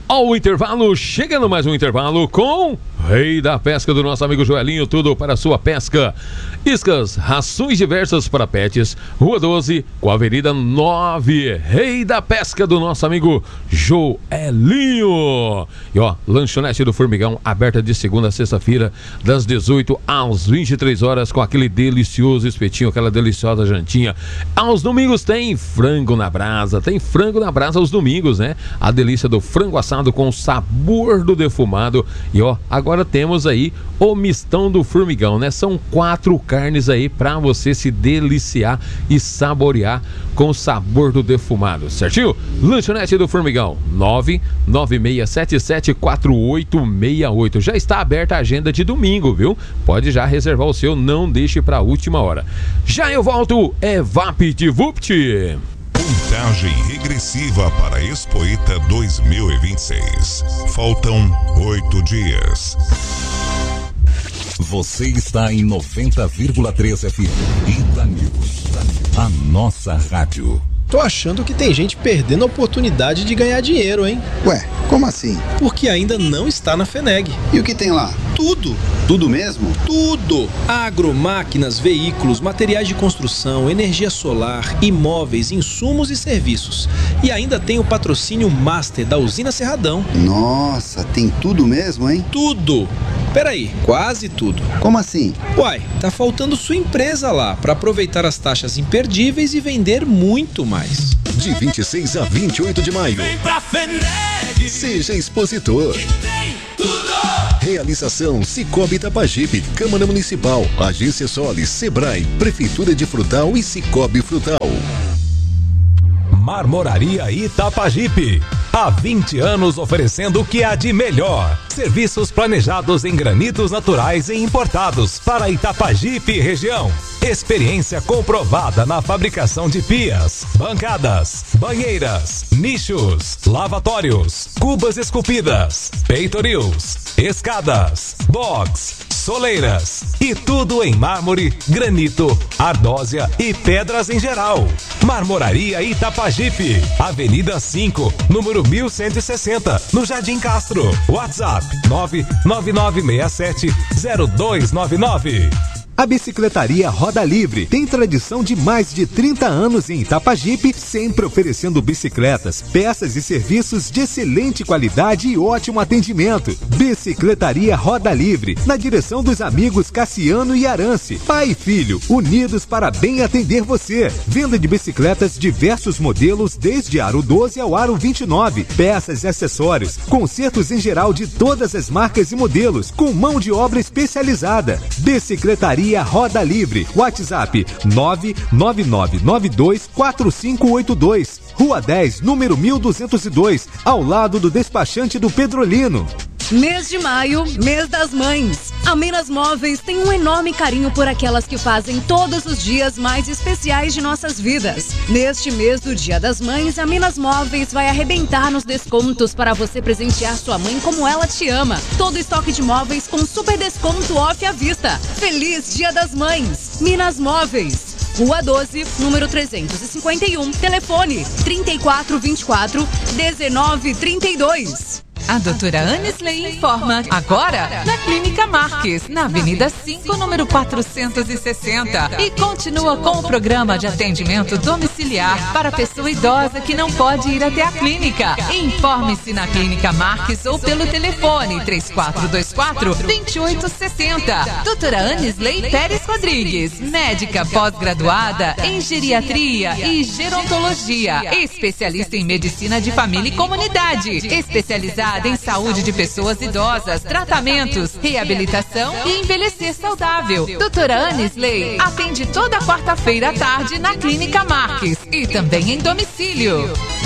Ao intervalo, chegando mais um intervalo com Rei da Pesca do nosso amigo Joelinho, tudo para a sua pesca. Iscas, rações diversas para pets, Rua 12, com a Avenida 9. Rei da Pesca do nosso amigo Joelinho. E ó, lanchonete do Formigão, aberta de segunda a sexta-feira, das 18 às 23 horas, com aquele delicioso espetinho, aquela deliciosa jantinha. Aos domingos tem frango na brasa aos domingos, né? A delícia do frango assado com o sabor do defumado. E ó, agora temos aí o mistão do Formigão, né? São 4 carnes aí pra você se deliciar e saborear com o sabor do defumado, certinho? Lanchonete do Formigão, 996774868. Já está aberta a agenda de domingo, viu? Pode já reservar o seu, não deixe pra última hora. Já eu volto, é VaptVupt. Contagem regressiva para a Expoeta 2026. Faltam 8 dias. Você está em 90,3 FM. Ita News. A nossa rádio. Tô achando que tem gente perdendo a oportunidade de ganhar dinheiro, hein? Ué, como assim? Porque ainda não está na FENEG. E o que tem lá? Tudo! Tudo mesmo? Tudo! Agro, máquinas, veículos, materiais de construção, energia solar, imóveis, insumos e serviços. E ainda tem o patrocínio Master da Usina Cerradão. Nossa, tem tudo mesmo, hein? Tudo! Peraí, quase tudo. Como assim? Uai, tá faltando sua empresa lá para aproveitar as taxas imperdíveis e vender muito mais. De 26 a 28 de maio. Vem pra FENEG. Seja expositor. Realização Cicobi Itapajipe, Câmara Municipal, Agência Solis, Sebrae, Prefeitura de Frutal e Cicobi Frutal. Marmoraria Itapajipe. Há 20 anos oferecendo o que há de melhor. Serviços planejados em granitos naturais e importados para Itapajipe e região. Experiência comprovada na fabricação de pias, bancadas, banheiras, nichos, lavatórios, cubas esculpidas, peitorils, escadas, box, soleiras e tudo em mármore, granito, ardósia e pedras em geral. Marmoraria Itapajipe, Avenida 5, número 1160, no Jardim Castro. WhatsApp 999670299. A Bicicletaria Roda Livre tem tradição de mais de 30 anos em Itapajipe, sempre oferecendo bicicletas, peças e serviços de excelente qualidade e ótimo atendimento. Bicicletaria Roda Livre, na direção dos amigos Cassiano e Arance. Pai e filho, unidos para bem atender você. Venda de bicicletas diversos modelos, desde aro 12 ao aro 29. Peças e acessórios, consertos em geral de todas as marcas e modelos, com mão de obra especializada. Bicicletaria Roda Livre, WhatsApp 999924582, Rua 10, número 1202, ao lado do despachante do Pedrolino. Mês de maio, mês das mães. A Minas Móveis tem um enorme carinho por aquelas que fazem todos os dias mais especiais de nossas vidas. Neste mês do Dia das Mães, a Minas Móveis vai arrebentar nos descontos para você presentear sua mãe como ela te ama. Todo estoque de móveis com super desconto off à vista. Feliz Dia das Mães! Minas Móveis. Rua 12, número 351, telefone 3424-1932. A doutora Anisley informa agora na Clínica Marques, na Avenida 5, número 460. E continua com o programa de atendimento domiciliar para pessoa idosa que não pode ir até a clínica. Informe-se na Clínica Marques ou pelo telefone 3424-2860. Doutora Anisley Pérez Rodrigues, médica pós-graduada em geriatria e gerontologia, especialista em medicina de família e comunidade, especializada em saúde de pessoas idosas, tratamentos, reabilitação e envelhecer saudável. Doutora Anisley atende toda quarta-feira à tarde na Clínica Marques e também em domicílio.